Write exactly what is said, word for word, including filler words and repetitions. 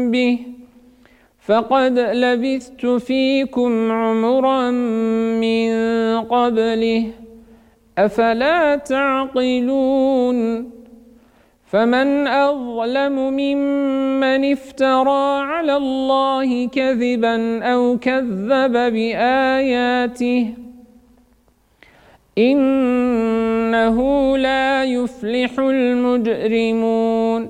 به فقد لبثت فيكم عمرا من قبله أفلا تعقلون فمن أظلم ممن افترى على الله كذبا أو كذب بآياته إنه لا يفلح المجرمون.